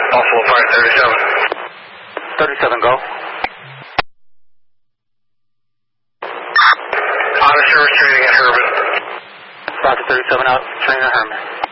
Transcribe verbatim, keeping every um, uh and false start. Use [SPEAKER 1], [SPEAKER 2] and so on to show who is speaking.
[SPEAKER 1] Buffalo five thirty-seven.
[SPEAKER 2] thirty-seven, go.
[SPEAKER 1] Out of service training at Herman.
[SPEAKER 2] Roger thirty-seven out, training at Herman.